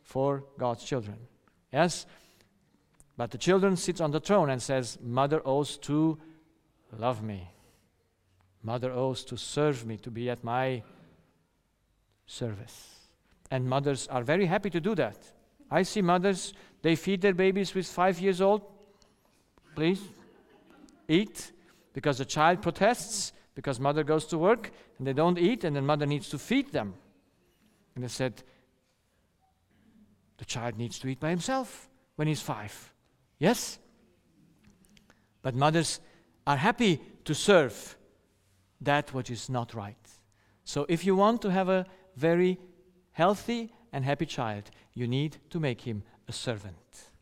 for God's children. Yes? But the children sits on the throne and says, mother owes to love me. Mother owes to serve me, to be at my service. And mothers are very happy to do that. I see mothers, they feed their babies with 5 years old. Please, eat. Because the child protests, because mother goes to work, and they don't eat, and then mother needs to feed them. And they said, the child needs to eat by himself when he's 5. Yes? But mothers are happy to serve that which is not right. So if you want to have a very healthy and happy child, you need to make him a servant.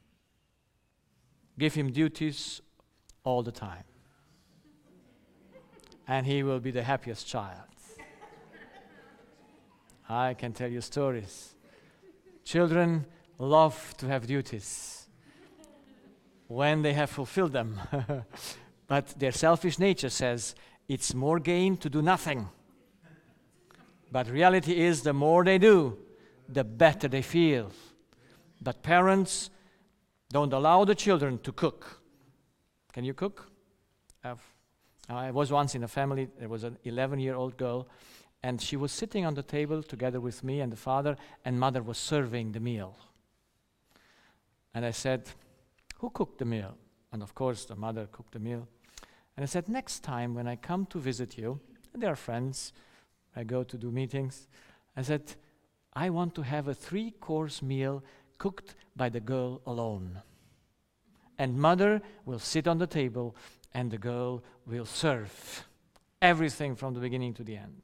Give him duties all the time. And he will be the happiest child. I can tell you stories. Children love to have duties when they have fulfilled them. But their selfish nature says it's more gain to do nothing. But reality is the more they do, the better they feel. But parents don't allow the children to cook. Can you cook? I was once in a family, there was an 11-year-old girl, and she was sitting on the table together with me and the father, and mother was serving the meal. And I said, who cooked the meal? And of course, the mother cooked the meal. And I said, next time when I come to visit you, and they are friends, I go to do meetings, I said, I want to have a 3-course meal cooked by the girl alone. And mother will sit on the table and the girl will serve everything from the beginning to the end.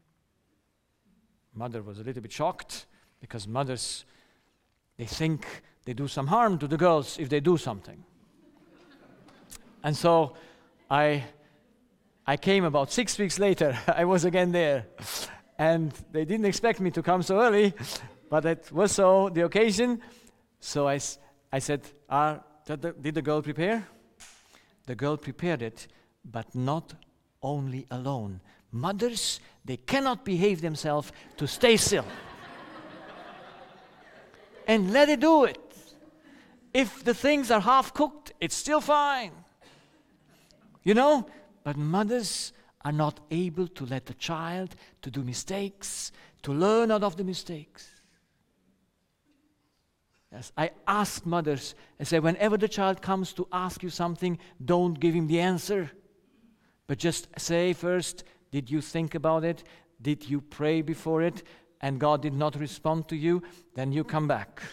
Mother was a little bit shocked because mothers, they think they do some harm to the girls if they do something. And so I came about 6 weeks later. I was again there. And they didn't expect me to come so early, but it was so the occasion. So I said, did the girl prepare? The girl prepared it, but not only alone. Mothers, they cannot behave themselves to stay still. And let it do it. If the things are half cooked, it's still fine. You know, but mothers are not able to let the child to do mistakes, to learn out of the mistakes. Yes, I ask mothers, I say, whenever the child comes to ask you something, don't give him the answer. But just say first, did you think about it? Did you pray before it? And God did not respond to you? Then you come back.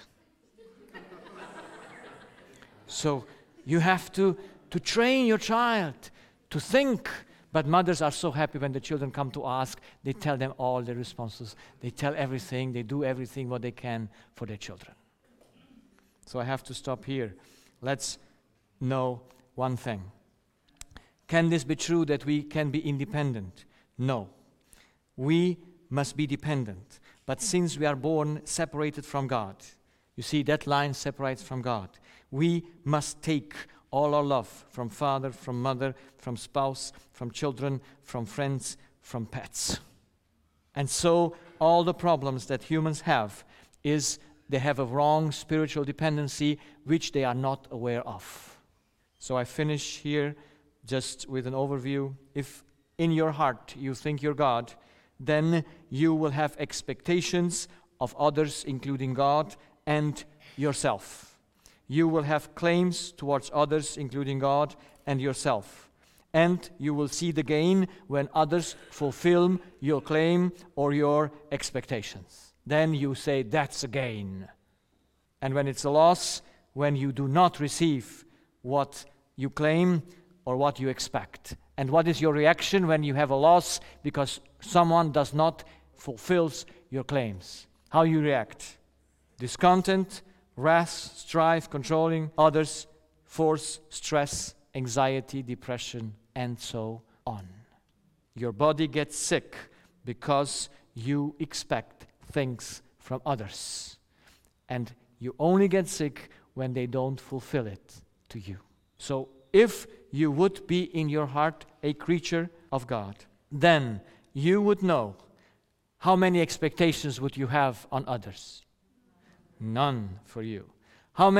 So you have to train your child to think. But mothers are so happy when the children come to ask. They tell them all the responses. They tell everything. They do everything what they can for their children. So I have to stop here. Let's know one thing. Can this be true that we can be independent? No. We must be dependent. But since we are born separated from God, you see that line separates from God, we must take all our love from father, from mother, from spouse, from children, from friends, from pets. And so all the problems that humans have is they have a wrong spiritual dependency which they are not aware of. So I finish here just with an overview. If in your heart you think you're God, then you will have expectations of others, including God, and yourself. You will have claims towards others, including God and yourself. And you will see the gain when others fulfill your claim or your expectations. Then you say, that's a gain. And when it's a loss, when you do not receive what you claim or what you expect. And what is your reaction when you have a loss because someone does not fulfill your claims? How you react? Discontent, wrath, strife, controlling others, force, stress, anxiety, depression, and so on. Your body gets sick because you expect things from others. And you only get sick when they don't fulfill it to you. So if you would be in your heart a creature of God, then you would know how many expectations would you have on others. None for you. How many